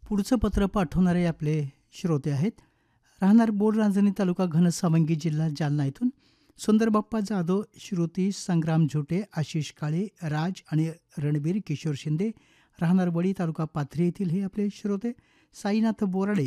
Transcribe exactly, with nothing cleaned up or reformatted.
पुढचं पत्र पाठवणारे आपले श्रोते आहेत. राहणार बोर रांजणी तालुका घनसावंगी जिल्हा जालना इथून सुंदर बाप्पा जाधव, श्रुती, संग्राम झोटे, आशिष काळे, राज आणि रणबीर किशोर शिंदे. राहणार वडी तालुका पाथरी येथील हे आपले श्रोते. साईनाथ बोराडे